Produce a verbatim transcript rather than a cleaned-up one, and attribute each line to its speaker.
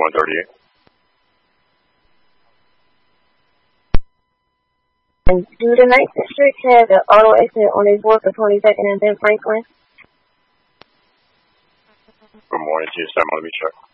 Speaker 1: one thirty-eight.
Speaker 2: And do the Ninth District have an auto exit on the fourth or twenty-second and then Franklin?
Speaker 1: Good morning, G S M. Let me check.